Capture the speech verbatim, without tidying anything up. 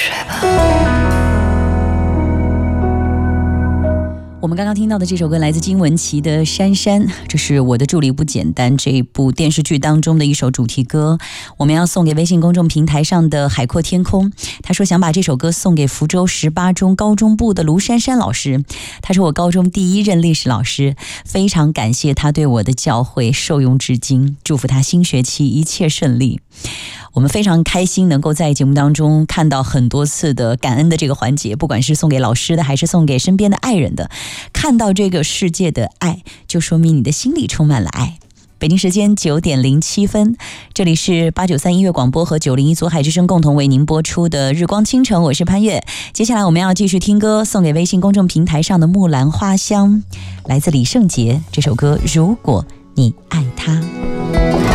睡吧。 我们刚刚听到的这首歌来自金玟岐的《珊珊》，这是我的助理不简单这一部电视剧当中的一首主题歌，我们要送给微信公众平台上的海阔天空。他说想把这首歌送给福州十八中高中部的卢珊珊老师，他是我高中第一任历史老师，非常感谢他对我的教诲，受用至今，祝福他新学期一切顺利。我们非常开心能够在节目当中看到很多次的感恩的这个环节，不管是送给老师的还是送给身边的爱人的，看到这个世界的爱，就说明你的心里充满了爱。北京时间九点零七分，这里是八九三音乐广播和九零一左海之声共同为您播出的日光倾城，我是潘越。接下来我们要继续听歌，送给微信公众平台上的木兰花香，来自李圣杰这首歌《如果你爱他》。